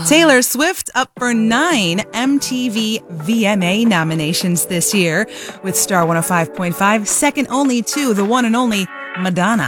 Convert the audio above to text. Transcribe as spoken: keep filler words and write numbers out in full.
Taylor Swift up for nine M T V V M A nominations this year, with Star one oh five point five second only to the one and only Madonna.